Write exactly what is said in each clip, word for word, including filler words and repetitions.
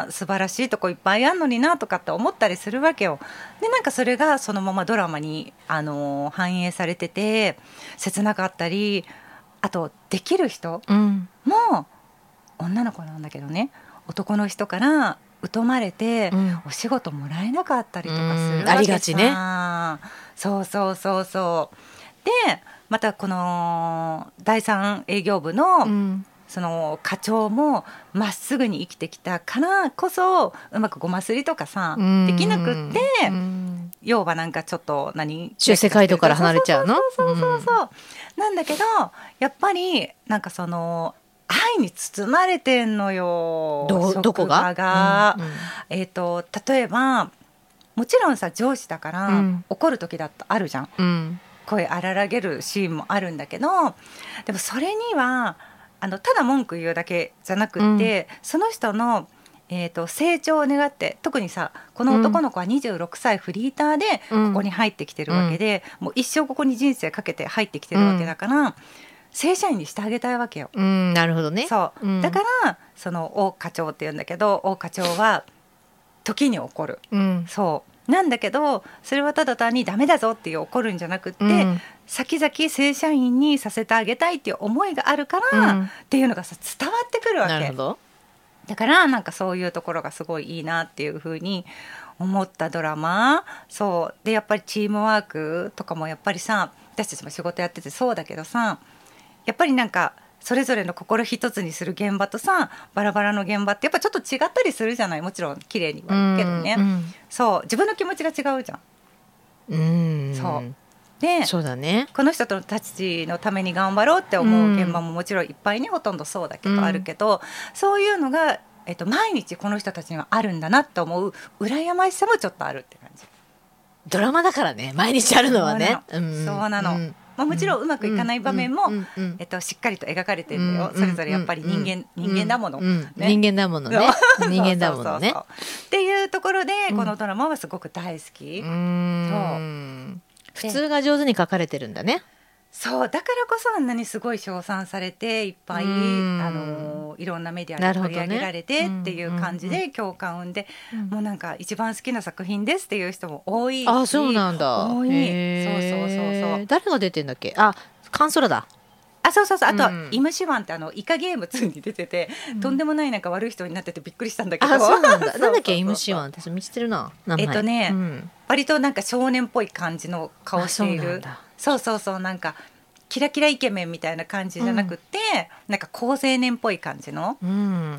な素晴らしいとこいっぱいあるのになとかって思ったりするわけよ。でなんかそれがそのままドラマに、あのー反映されてて切なかったり、あとできる人うんも女の子なんだけどね、男の人から疎まれて、 うんお仕事もらえなかったりとかするわけさ。 うんありがちね。 そうそうそうそうでまたこのだいさん営業部の、 うんその課長もまっすぐに生きてきたからこそ、うまくごますりとかさ、 うんできなくって、 うん要はなんかちょっと何修正街道から離れちゃうの。 そうそうそうそうそう、なんだけどやっぱりなんかその愛に包まれてんのよ、 どどこが職場が、 うんうんえー、と例えばもちろんさ上司だから、 うん怒る時だってあるじゃん、 うん声荒らげるシーンもあるんだけど、でもそれにはあのただ文句言うだけじゃなくって、うん、その人の、えー、と成長を願って、特にさこの男の子はにじゅうろくさいフリーターでここに入ってきてるわけで、うん、もう一生ここに人生かけて入ってきてるわけだから、うん、正社員にしてあげたいわけよ、 うん、なるほどね。 そう、 うん、 だからその大課長っていうんだけど、大課長は時に怒る、 うん、 そうなんだけど、それはただ単にダメだぞっていう怒るんじゃなくって、うん、先々正社員にさせてあげたいっていう思いがあるから、うん、っていうのがさ伝わってくるわけ。 なるほど。 だからなんかそういうところがすごいいいなっていう風に思ったドラマ。そうでやっぱりチームワークとかもやっぱりさ、私たちも仕事やっててそうだけどさ、やっぱりなんかそれぞれの心一つにする現場とさ、バラバラの現場ってやっぱちょっと違ったりするじゃない。もちろん綺麗にはいいけどね、うんうん、そう自分の気持ちが違うじゃん。 うんそうでそうだね、 この人たちのために頑張ろうって思う現場ももちろんいっぱいね、ほとんどそうだけど、うん、あるけど、そういうのが、えっと、毎日この人たちにはあるんだなって思う羨ましさもちょっとあるって感じ。 ドラマだからね、毎日あるのはね。 そうなの、うん、まあ、もちろんうまくいかない場面も、うんうん、えっと、しっかりと描かれてるんだよ、うん、それぞれやっぱり人間、うん、人間だもの、 うんね、人間だものね人間だものねっていうところでこのドラマはすごく大好き、うん、 そう普通が上手に書かれてるんだね。 そうだからこそあんなにすごい称賛されて、いっぱい、あのいろんなメディアで取り上げられてっていう感じで共感を生んで、うん、もうなんか一番好きな作品ですっていう人も多いし。 あ、そうなんだ。 多い。そうそうそうそう。 誰が出てんだっけ。あ、カンソラだ。 あ、そうそうそう。あとは、うん、イムシワンってあのイカゲームツーに出てて、うん、とんでもないなんか悪い人になっててびっくりしたんだけど。 あ、そうなんだ。なんだっけイムシワンって見知ってるな。 えっとね、うん、割となんか少年っぽい感じの顔している。そうそうそう、なんかキラキライケメンみたいな感じじゃなくて、うん、なんか高青年っぽい感じの、うん、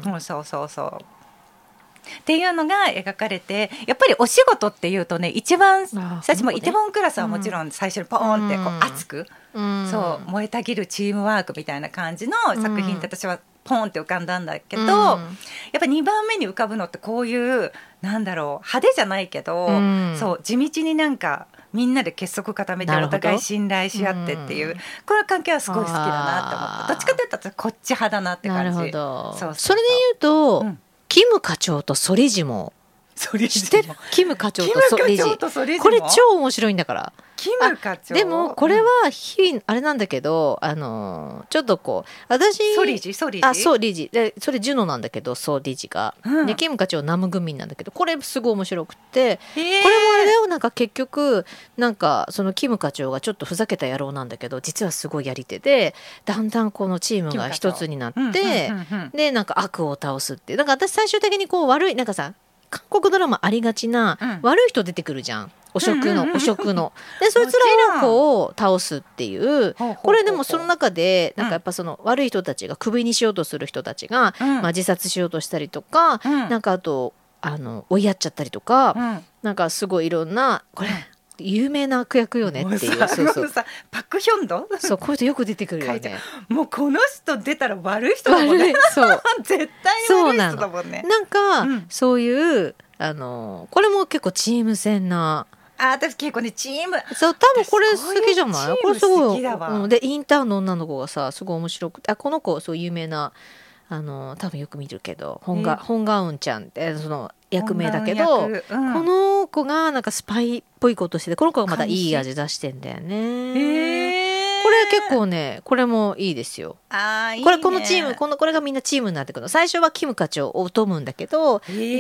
そうそうそうっていうのが描かれて、やっぱりお仕事っていうとね、一番最初もイテウォンクラスはもちろん最初にポーンってこう熱く、うん、そう燃えたぎるチームワークみたいな感じの作品って私はポーンって浮かんだんだけど、うん、やっぱにばんめに浮かぶのってこういうなんだろう派手じゃないけど、うん、そう地道になんかみんなで結束固めてお互い信頼し合ってっていう、うん、この関係はすごい好きだなって思った。どっちかというとこっち派だなって感じ。 なるほど。 そうそうそう。 それで言うと、うん、キム課長とソリジも知ってる？キム課長とソリジ、これ超面白いんだから。 キム課長。 でもこれは日々あれなんだけど、あのちょっとこう私ソリジソリジあソリジでそれジュノなんだけど、ソリジが、うん、でキム課長ナムグミンなんだけど、これすごい面白くて、これもあれだよ、なんか結局なんかそのキム課長がちょっとふざけた野郎なんだけど、実はすごいやり手で、だんだんこのチームが一つになって、うんうんうんうん、でなんか悪を倒すっていう、だから私最終的にこう悪いなんかさ、韓国ドラマありがちな、うん、悪い人出てくるじゃん、汚職の、汚職のでそいつらをこう倒すっていう、これでもその中でなんかやっぱその悪い人たちがクビにしようとする人たちが、うんまあ、自殺しようとしたりとか、うん、なんかあとあの追いやっちゃったりとか、うん、なんかすごいいろんなこれ有名な悪役よねっていう、 そうそうさパクヒョンドそうこういう人よく出てくるよね。 もうこの人出たら悪い人だもんね。 そう絶対悪い人だもんね。 なんか、うん、そういうあのこれも結構チーム戦な。 あ、私結構ねチームそう多分これ好きじゃない？これすごい、うん、でインターンの女の子がさすごい面白くて、あこの子そう有名なあの多分よく見るけどホンガ、ホンガウンちゃんってその役名だけど、うん、この子がなんかスパイっぽいことしてて、この子がまたいい味出してんだよね。これ結構ね、これもいいですよ。 あ、いいね。 これこのチームこのこれがみんなチームになってくるの。最初はキム課長を討むんだけど、